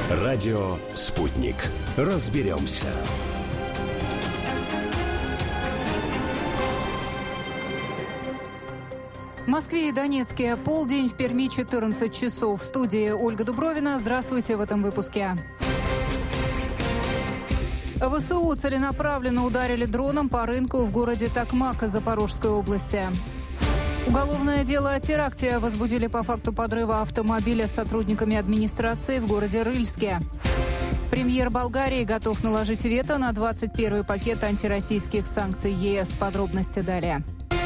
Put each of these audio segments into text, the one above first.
Радио «Спутник». Разберемся. В Москве и Донецке полдень, в Перми 14 часов. В студии Ольга Дубровина. Здравствуйте в этом выпуске. ВСУ целенаправленно ударили дроном по рынку в городе Токмак Запорожской области. Уголовное дело о теракте возбудили по факту подрыва автомобиля с сотрудниками администрации в городе Рыльске. Премьер Болгарии готов наложить вето на 21-й пакет антироссийских санкций ЕС. Подробности далее.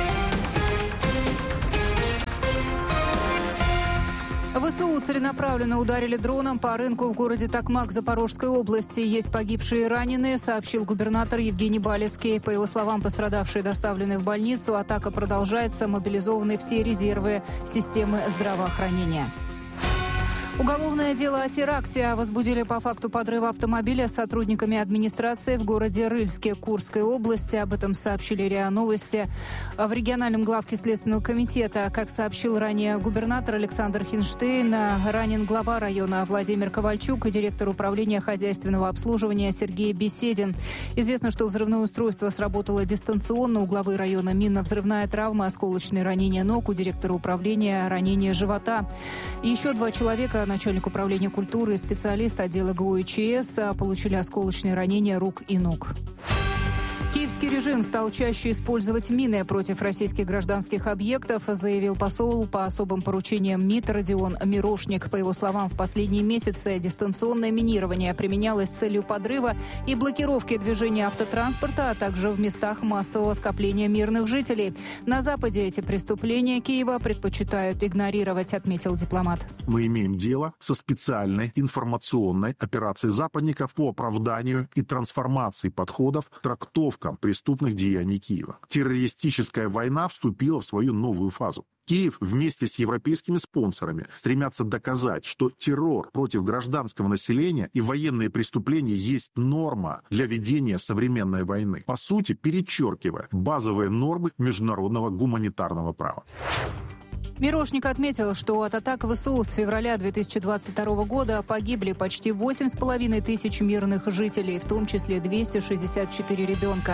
ВСУ целенаправленно ударили дроном по рынку в городе Токмак Запорожской области. Есть погибшие и раненые, сообщил губернатор Евгений Балецкий. По его словам, пострадавшие доставлены в больницу. Атака продолжается, мобилизованы все резервы системы здравоохранения. Уголовное дело о теракте возбудили по факту подрыва автомобиля с сотрудниками администрации в городе Рыльске Курской области. Об этом сообщили РИА Новости. В региональном главке Следственного комитета, как сообщил ранее губернатор Александр Хинштейн, ранен глава района Владимир Ковальчук и директор управления хозяйственного обслуживания Сергей Беседин. Известно, что взрывное устройство сработало дистанционно. У главы района минно-взрывная травма, осколочные ранения ног, у директора управления ранение живота. Еще 2 человека, начальник управления культуры и специалист отдела ГУ и ЧС, получили осколочные ранения рук и ног. Киевский режим стал чаще использовать мины против российских гражданских объектов, заявил посол по особым поручениям МИД Родион Мирошник. По его словам, в последние месяцы дистанционное минирование применялось с целью подрыва и блокировки движения автотранспорта, а также в местах массового скопления мирных жителей. На Западе эти преступления Киева предпочитают игнорировать, отметил дипломат. Мы имеем дело со специальной информационной операцией западников по оправданию и трансформации подходов, трактовкам преступных деяний Киева. Террористическая война вступила в свою новую фазу. Киев вместе с европейскими спонсорами стремятся доказать, что террор против гражданского населения и военные преступления есть норма для ведения современной войны, по сути перечеркивая базовые нормы международного гуманитарного права. Мирошник отметил, что от атак ВСУ с февраля 2022 года погибли почти 8,5 тысяч мирных жителей, в том числе 264 ребенка.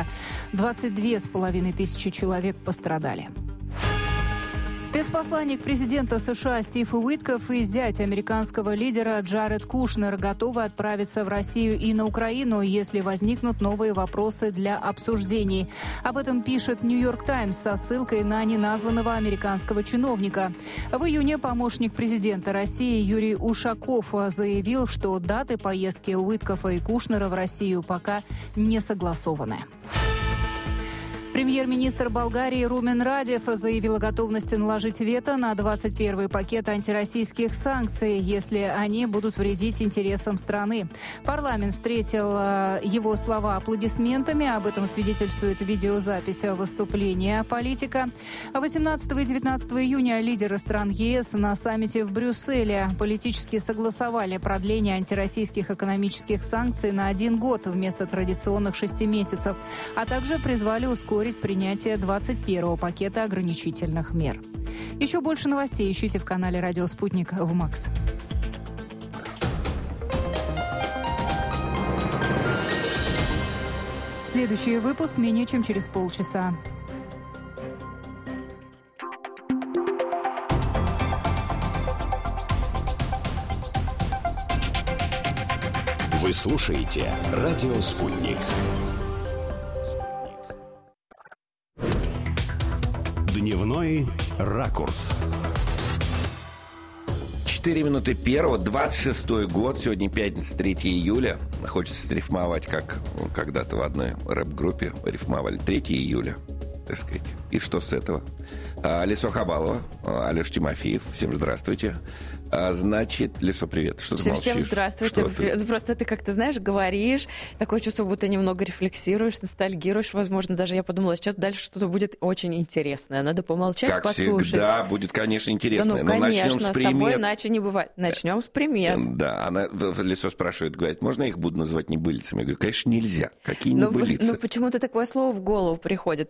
22,5 тысячи человек пострадали. Спецпосланник президента США Стив Уитков и зять американского лидера Джаред Кушнер готовы отправиться в Россию и на Украину, если возникнут новые вопросы для обсуждений. Об этом пишет «Нью-Йорк Таймс» со ссылкой на неназванного американского чиновника. В июне помощник президента России Юрий Ушаков заявил, что даты поездки Уиткова и Кушнера в Россию пока не согласованы. Премьер-министр Болгарии Румен Радев заявил о готовности наложить вето на 21-й пакет антироссийских санкций, если они будут вредить интересам страны. Парламент встретил его слова аплодисментами. Об этом свидетельствует видеозапись выступления политика. 18 и 19 июня лидеры стран ЕС на саммите в Брюсселе политически согласовали продление антироссийских экономических санкций на 1 год вместо традиционных 6 месяцев, а также призвали ускорить принятие 21-го пакета ограничительных мер. Еще больше новостей ищите в канале «Радио Спутник» в МАКС. Следующий выпуск менее чем через полчаса. Вы слушаете «Радио Спутник». Дневной ракурс. 4 минуты первого, 26-й год, сегодня пятница, 3 июля. Хочется рифмовать, как когда-то в одной рэп-группе рифмовали 3 июля, так сказать. И что с этого? Лесо Хабалова, Алеша Тимофеев. Всем здравствуйте. Значит, Лесо, привет. Что ты молчишь? Всем здравствуйте. Просто ты как-то, знаешь, говоришь, такое чувство, будто немного рефлексируешь, ностальгируешь. Возможно, даже я подумала, сейчас дальше что-то будет очень интересное. Надо помолчать, как послушать. Всегда, будет, конечно, интересно. Да, ну, конечно, начнем с примет. С тобой иначе не бывает. Начнем с примет. Да, она, Лесо спрашивает, говорит, можно я их буду называть небылицами? Я говорю, конечно, нельзя. Какие небылицы? Ну, почему-то такое слово в голову приходит. Это не значит,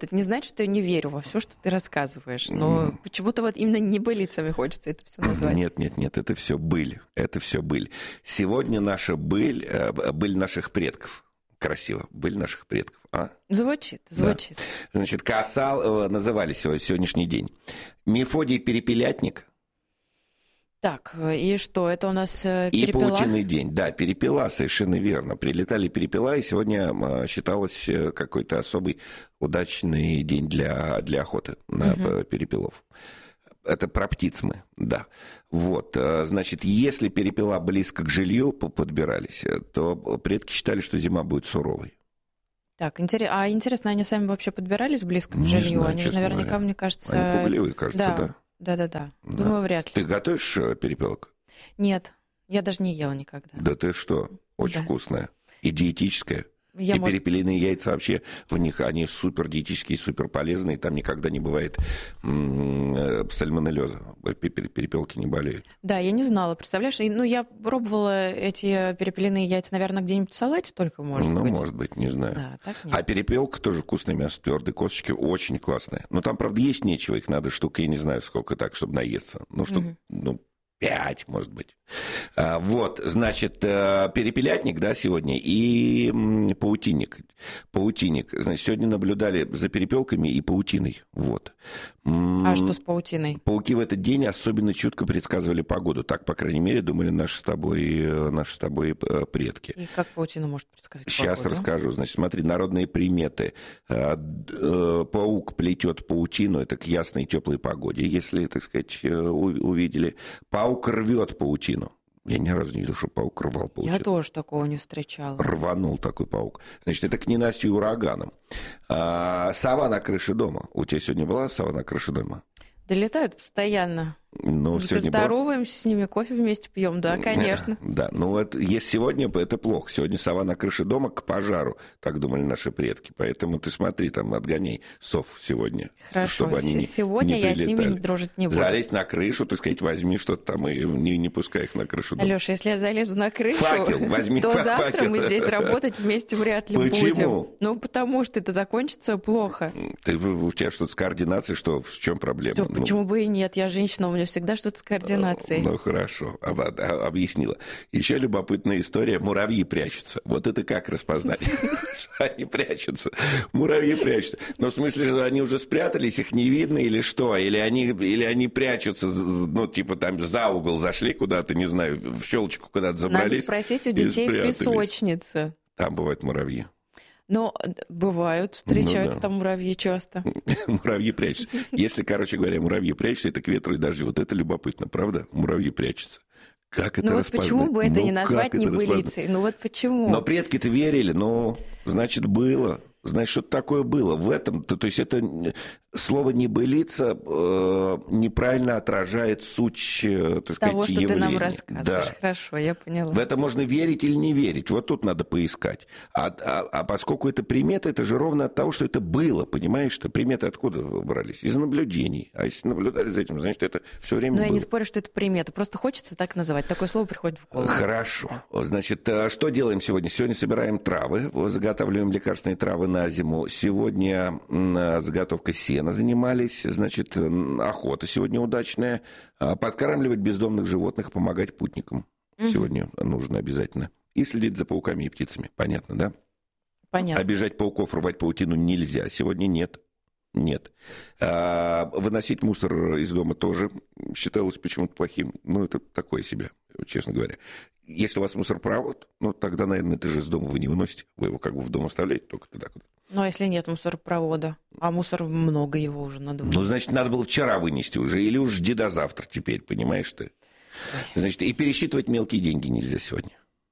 что я не верю во все, что ты рассказываешь, но почему-то вот именно небылицами хочется это все назвать. Нет, это все быль. Это все быль. Сегодня наша быль наших предков. Красиво. Быль наших предков. А? Звучит. Да. Значит, Каасал называли сегодняшний день. Мефодий Перепелятник. Так, и что, это у нас перепела? И паутиный день. Да, перепела, совершенно верно. Прилетали перепела, и сегодня считалось какой-то особый удачный день для охоты на перепелов. Это про птиц мы, да. Вот, значит, если перепела близко к жилью подбирались, то предки считали, что зима будет суровой. Так, интересно, они сами вообще подбирались близко к жилью? Знаю, они же наверняка, говоря. Мне кажется... Они пугливые, кажется, да? Да. Думаю, вряд ли. Ты готовишь перепелок? Нет, я даже не ела никогда. Да ты что? Очень вкусная. И диетическая. Перепелиные яйца вообще, в них они супер диетические, супер полезные, там никогда не бывает сальмонеллеза. Перепелки не болеют. Да, я не знала, представляешь? Я пробовала эти перепелиные яйца, наверное, где-нибудь в салате только, может быть. Может быть, не знаю. Да, так нет. А перепелка тоже вкусное мясо, твердые косточки, очень классные. Но там, правда, есть нечего, их надо штука, я не знаю сколько так, чтобы наесться. Чтобы, 5, может быть. Вот, значит, перепелятник, да, сегодня, и паутинник. Значит, сегодня наблюдали за перепелками и паутиной. Вот. А что с паутиной? Пауки в этот день особенно чутко предсказывали погоду. Так, по крайней мере, думали наши с тобой предки. И как паутина может предсказать погоду? Сейчас расскажу. Значит, смотри, народные приметы. Паук плетет паутину, это к ясной теплой погоде, если, так сказать, увидели. Паук рвет паутину. Я ни разу не видел, что паук рвал паутину. Я тоже такого не встречала. Рванул такой паук. Значит, это к ненастью и ураганам. Сова на крыше дома. У тебя сегодня была сова на крыше дома? Долетают постоянно. Здороваемся с ними, кофе вместе пьем, да, конечно. Да, если сегодня, это плохо. Сегодня сова на крыше дома к пожару, так думали наши предки. Поэтому ты смотри, там отгоняй сов сегодня. Хорошо, чтобы они сегодня я с ними дружить не буду. Залезь на крышу, так сказать, возьми что-то там и не пускай их на крышу дома. Алёша, если я залезу на крышу, возьми то завтра мы здесь работать вместе вряд ли будем. Почему? Потому что это закончится плохо. У тебя что-то с координацией, что в чем проблема? Да, почему бы и нет? Я женщина, у меня всегда что-то с координацией. Хорошо, объяснила. Еще любопытная история. Муравьи прячутся. Вот это как распознать? Они прячутся. Муравьи прячутся. Но в смысле, что они уже спрятались, их не видно или что? Или они прячутся, там за угол зашли куда-то, не знаю, в щелочку куда-то забрались. Надо спросить у детей в песочнице. Там бывают муравьи. Но бывают, встречаются там муравьи часто. Муравьи прячутся. Если, короче говоря, муравьи прячутся, это к ветру и дождю. Вот это любопытно, правда? Муравьи прячутся. Как это распознать? Почему бы это не назвать небылицей? Почему? Но предки-то верили, значит, было. Значит, что-то такое было. В этом, то есть это слово «небылица» неправильно отражает суть, так сказать, того, что явления. Ты нам рассказываешь. Да. Хорошо, я поняла. В это можно верить или не верить. Вот тут надо поискать. А поскольку это примета, это же ровно от того, что это было, понимаешь? Что приметы откуда брались? Из наблюдений. А если наблюдали за этим, значит, это все время было. Я не спорю, что это примета. Просто хочется так называть. Такое слово приходит в голову. Хорошо. Значит, что делаем сегодня? Сегодня собираем травы, заготавливаем лекарственные травы на зиму. Сегодня заготовка сена занимались. Значит, охота сегодня удачная. Подкармливать бездомных животных, помогать путникам. Сегодня нужно обязательно. И следить за пауками и птицами. Понятно, да? Понятно. Обижать пауков, рвать паутину нельзя. Сегодня нет. Нет. Выносить мусор из дома тоже считалось почему-то плохим. Это такое себе, честно говоря. Если у вас мусоропровод, тогда, наверное, это же из дома вы не выносите. Вы его как бы в дом оставляете, только тогда куда-то. А если нет мусоропровода? А мусор много его уже надо вынести. Значит, надо было вчера вынести уже. Или уж жди до завтра теперь, понимаешь ты? Значит, и пересчитывать мелкие деньги нельзя сегодня.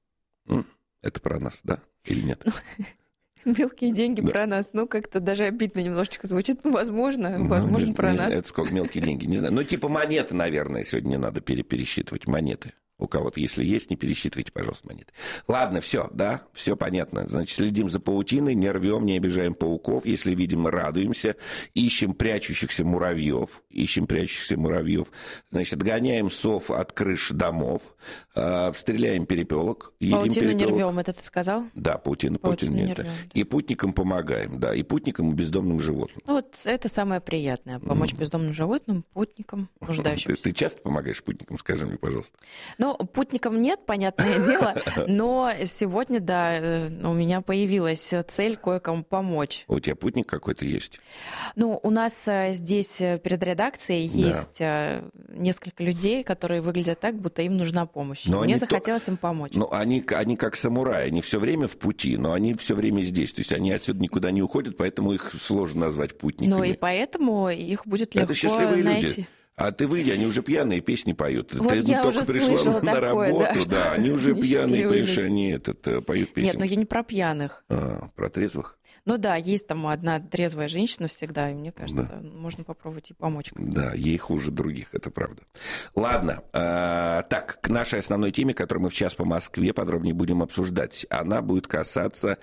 Это про нас, да? Или нет? Мелкие деньги про нас. Как-то даже обидно немножечко звучит. Возможно, про нас. Это сколько мелкие деньги, не знаю. Типа монеты, наверное, сегодня надо пересчитывать монеты. У кого-то, если есть, не пересчитывайте, пожалуйста, монеты. Ладно, все, да, все понятно. Значит, следим за паутиной, не рвем, не обижаем пауков. Если видим, радуемся. Ищем прячущихся муравьев. ищем прячущихся муравьев. Значит, отгоняем сов от крыш домов, стреляем перепелок, едим паутину перепелок. не рвем, это ты сказал? Да, паутину не рвем. И путникам помогаем, да, и путникам, и бездомным животным. Ну, вот это самое приятное, помочь бездомным животным, путникам, нуждающимся. Ты часто помогаешь путникам, скажи мне, пожалуйста? Ну, путникам нет, понятное дело, но сегодня, да, у меня появилась цель кое-кому помочь. У тебя путник какой-то есть? Ну, у нас здесь перед редакцией есть несколько людей, которые выглядят так, будто им нужна помощь. Но мне захотелось им помочь. Ну, они как самураи, они все время в пути, но они все время здесь. То есть они отсюда никуда не уходят, поэтому их сложно назвать путниками. Ну, и поэтому их будет легко найти. Люди. А ты выйди, они уже пьяные песни поют. Вот ты я только уже пришла на такое, работу, да, они уже пьяные, понимаешь, они поют песни. Нет, но я не про пьяных. Про трезвых? Ну да, есть там одна трезвая женщина всегда, и мне кажется, можно попробовать ей помочь. Да, ей хуже других, это правда. Ладно, так, к нашей основной теме, которую мы в «Час по Москве» подробнее будем обсуждать. Она будет касаться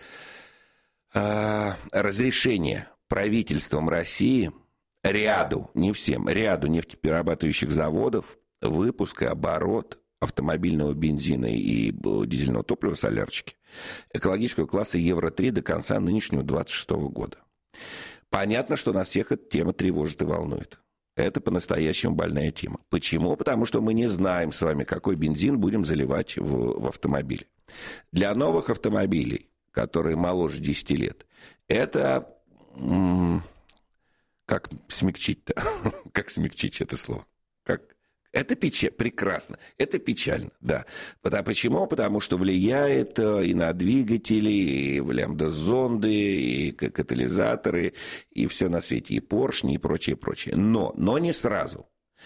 разрешения правительством России ряду, не всем, ряду нефтеперерабатывающих заводов выпуск и оборот автомобильного бензина и дизельного топлива солярочки экологического класса Евро-3 до конца нынешнего 2026 года. Понятно, что нас всех эта тема тревожит и волнует. Это по-настоящему больная тема. Почему? Потому что мы не знаем с вами, какой бензин будем заливать в автомобиле. Для новых автомобилей, которые моложе 10 лет, это... Как смягчить-то? Как смягчить это слово? Это прекрасно, это печально, да. Почему? Потому что влияет и на двигатели, и лямбда-зонды, и катализаторы, и все на свете, и поршни, и прочее, прочее. Но не сразу.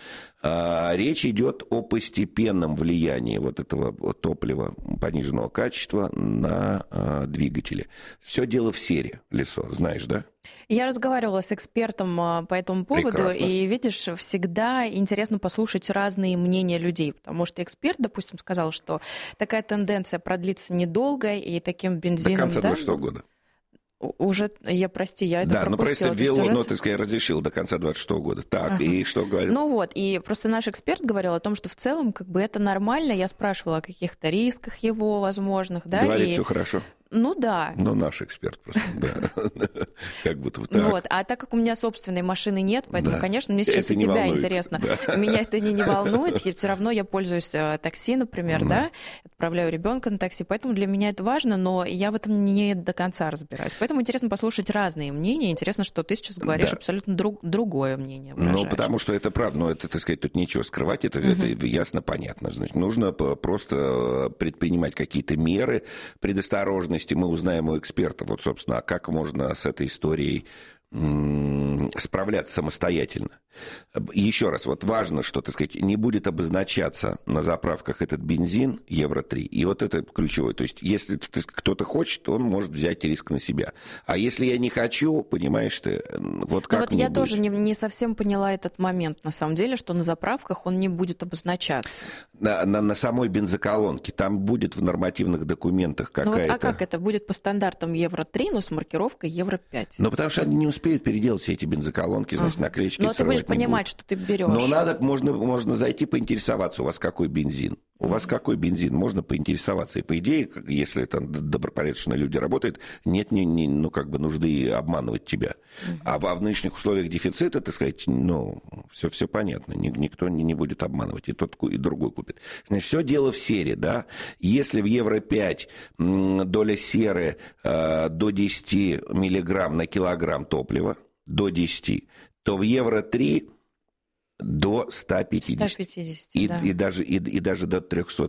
Речь идет о постепенном влиянии вот этого топлива пониженного качества на двигатели. Все дело в сере, Лисо, знаешь, да? Я разговаривала с экспертом по этому поводу, прекрасно. И, видишь, всегда интересно послушать разные мнения людей, потому что эксперт, допустим, сказал, что такая тенденция продлится недолго, и таким бензином... До конца 2026 года. Уже, я это пропустила. Ну просто я разрешил до конца 2026 года. Так, и что говорил? Ну вот, и просто наш эксперт говорил о том, что в целом это нормально. Я спрашивала о каких-то рисках его возможных. Да, говорит, все хорошо. Ну да. Ну, наш эксперт просто, да. Как будто бы так. Вот, а так как у меня собственной машины нет, поэтому, конечно, мне сейчас и тебя интересно. Меня это не волнует, все равно я пользуюсь такси, например, да, отправляю ребенка на такси, поэтому для меня это важно, но я в этом не до конца разбираюсь. Поэтому интересно послушать разные мнения. Интересно, что ты сейчас говоришь абсолютно другое мнение. Ну, потому что это правда, но это, так сказать, тут нечего скрывать, это ясно, понятно. Значит, нужно просто предпринимать какие-то меры предосторожности. Мы узнаем у эксперта, вот, собственно, как можно с этой историей справляться самостоятельно. Еще раз, вот важно, что, так сказать, не будет обозначаться на заправках этот бензин Евро-3, и вот это ключевое. То есть, если кто-то хочет, он может взять риск на себя. А если я не хочу, понимаешь ты, вот как я тоже не совсем поняла этот момент, на самом деле, что на заправках он не будет обозначаться. На самой бензоколонке, там будет в нормативных документах какая-то... А как это? Будет по стандартам Евро-3, но с маркировкой Евро-5? Ну, потому что они не успеют переделать все эти бензоколонки, значит, наклеечки срывать. Но ты будешь понимать, что ты берешь. Но можно зайти поинтересоваться, у вас какой бензин. У вас какой бензин? Можно поинтересоваться. И по идее, если там добропорядочные люди работают, нет нужды обманывать тебя. А в нынешних условиях дефицита, так сказать, все понятно. Никто не будет обманывать. И тот, и другой купит. Значит, все дело в сере, да. Если в Евро-5 доля серы до 10 миллиграмм на килограмм топлива, до 10, то в Евро-3 до 150. 150, и даже до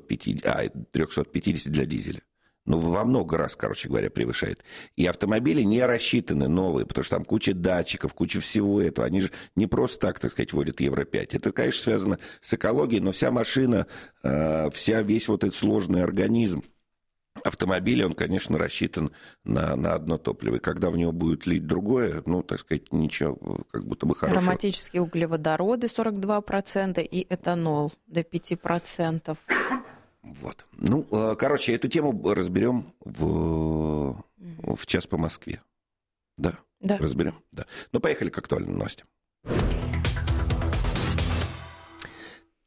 350 для дизеля. Во много раз, короче говоря, превышает. И автомобили не рассчитаны новые, потому что там куча датчиков, куча всего этого. Они же не просто так сказать, водят Евро-5. Это, конечно, связано с экологией, но вся машина, весь вот этот сложный организм автомобиля, он, конечно, рассчитан на одно топливо. И когда в него будет лить другое, так сказать, ничего, как будто бы хорошего. Ароматические углеводороды 42% и этанол до 5%. Вот. Короче, эту тему разберем в «Час по Москве». Да? Да. Разберем? Да. Поехали к актуальным новостям.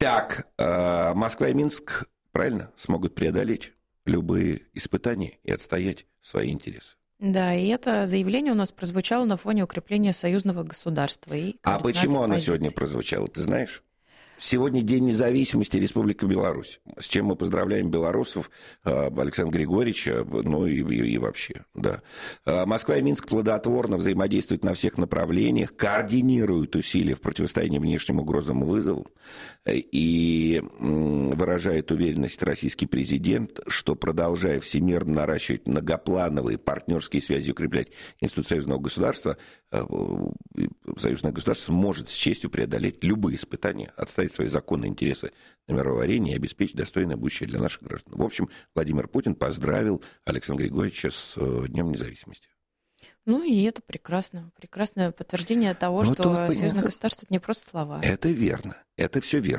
Итак, Москва и Минск, правильно, смогут преодолеть любые испытания и отстоять свои интересы. Да, и это заявление у нас прозвучало на фоне укрепления союзного государства. А почему оно сегодня прозвучало, ты знаешь? Сегодня День независимости Республики Беларусь, с чем мы поздравляем белорусов, Александра Григорьевича, ну и вообще, да. Москва и Минск плодотворно взаимодействуют на всех направлениях, координируют усилия в противостоянии внешним угрозам и вызовам, и выражает уверенность российский президент, что, продолжая всемирно наращивать многоплановые партнерские связи и укреплять институт союзного государства, союзное государство может с честью преодолеть любые испытания, отстоять свои законные интересы на мировой арене и обеспечить достойное будущее для наших граждан. В общем, Владимир Путин поздравил Александра Григорьевича с Днем независимости. Ну и это прекрасно. Прекрасное подтверждение того, что союзное государство – это не просто слова. Это верно. Это все верно.